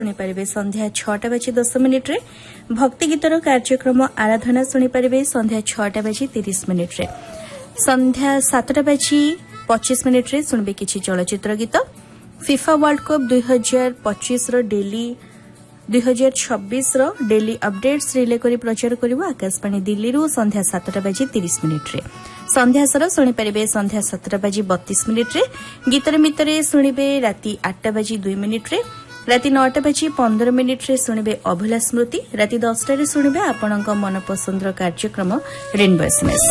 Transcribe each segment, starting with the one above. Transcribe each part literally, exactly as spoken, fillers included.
शुणिपारे संध्या छटा बजे दस मिनिट रे भक्ति गीतर कार्यक्रम आराधना शुणिपारे संध्या छटा बजे तीस मिनिट रे संध्या सातटा बजे पच्चीस मिनिट रे शुणबे किछि चलचित्र गीत फिफा वर्ल्ड कप दुई हजार पच्चीस रो डेली दुई हजार छब्बीस रो डेली अपडेट्स रिले करी प्रचार करिवो आकाशवाणी दिल्ली रू संध्या सातटा बजे तीस मिनिट रे संध्या सर शुणिपारे संध्या सातटा बजे बत्तीस मिनिट रे गीतर मितरे शुणिबे राति आठटा बजे दुई मिनिट रे राति नौटा बजे पंदर मिनिट रे शुणिबे अभुला स्मृति राति दसटा रे शुणिबे आपणक मनपसंदर कार्यक्रम रेनबो एसएमएस।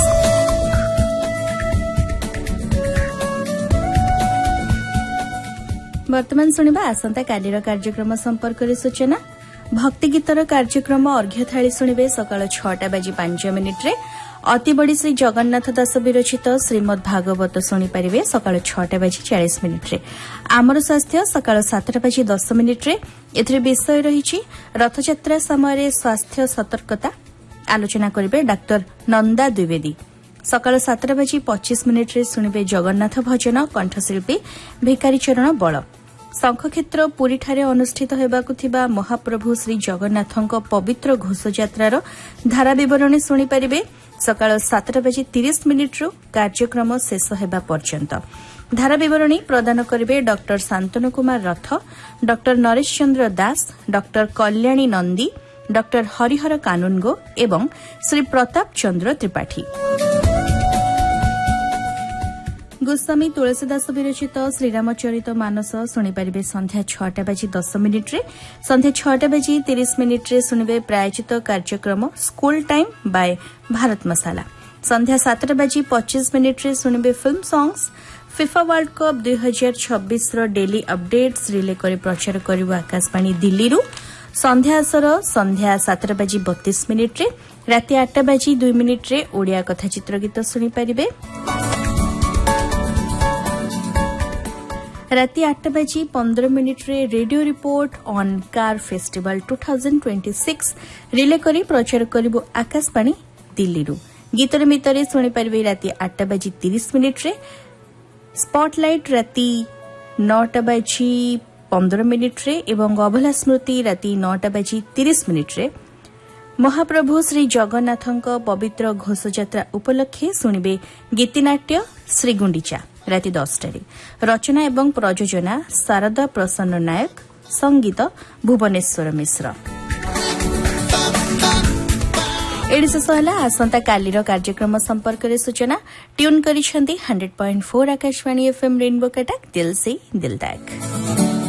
वर्तमान शुणिबा आसंता कालीर कार्यक्रम संपर्क रे सूचना भक्ति गीतर कार्यक्रम अर्घ्य थाली शुणिबे सकाळ छटा बजे पांच मिनिट रे अति बड़ी श्री जगन्नाथ दास विरचित श्रीमद भागवत शुणिपारे सकाळ छटा बजे चालीस मिनिट रे आमर स्वास्थ्य सकाळ सातटा बजे दस मिनिट रे एथिरे विषय रही रथयात्रा समय स्वास्थ्य सतर्कता आलोचना करिवे डाक्टर नंदा द्विवेदी सकाळ सातटा बजे पच्चीस मिनिट रे शुणिबे जगन्नाथ भजन कंठशिल्पी भिकारी चरण बळ शंखक्षेत्र पुरी ठारे अनुष्ठित हेबाकु थिबा महाप्रभु श्री जगन्नाथଙ୍କ पवित्र घोषयात्रार धारा विवरणी शुणिपारे सकाळ सातटा बजे तीस मिनिट रु कार्यक्रम शेष हेबा पर्यंत धारा विवरणी प्रदान करिवे डॉक्टर शांतनु कुमार रथ डॉक्टर नरेश चंद्र दास डॉक्टर कल्याणी नंदी डॉक्टर हरिहर कानुनगो एवं श्री प्रताप चंद्र त्रिपाठी। गोस्वामी तुलसीदास विरचित श्रीरामचरित मानस शुणिपारे संध्या छटा बजे दस मिनिट रे संध्या छटा बजे तीस मिनिट रे शुणिबे प्रायोजित कार्यक्रम स्कूल टाइम बाय भारत मसाला संध्या सातटा बजे पच्चीस मिनिट रे शुणिबे film songs FIFA world cup दुई हजार छब्बीस रो डेली अपडेट्स रिले करे प्रचार करिवो आकाशवाणी दिल्ली रू संध्या सर संध्या सातटा बजे बत्तीस मिनिट रे राति आठटा बजे दुई मिनिट रे ओडिया कथा चित्र गीत शुणिपारे राति आठटा बजे पंद्रह मिनिट रे radio report on car festival two thousand twenty six relay करी प्रचार करिवो आकाशवाणी दिल्ली रू गीतर मितरे शुणिपारे राति आठटा बजे तीस मिनिट रे स्पॉटलाइट राति नौटा बजे पंद्रह मिनिट रे एवं अभला स्मृति राति नौटा बजे तीस मिनिट रे महाप्रभु श्री जगन्नाथଙ୍କ पवित्र घोषयात्रा उपलक्षे शुणिबे गीतिनाट्य श्रीगुंडीचा राति दसटा रचना एवं प्रयोजना शारदा प्रसन्न नायक संगीत भुवनेश्वर मिश्र। एडी शेष होला आसंता कालीर कार्यक्रम संपर्क रे सूचना tune करिसेंती hundred point four Akashvani FM rainbow Cuttack दिल से दिल तक।